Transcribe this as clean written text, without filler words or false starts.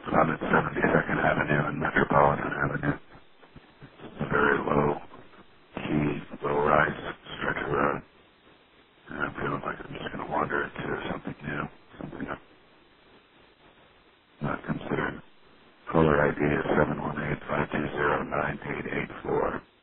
So I'm at 72nd Avenue and Metropolitan Avenue. It's a very low key, low rise stretch of road. And I'm feeling like I'm just going to wander into something new, something I'm not considered. Caller ID is 718-520-9884.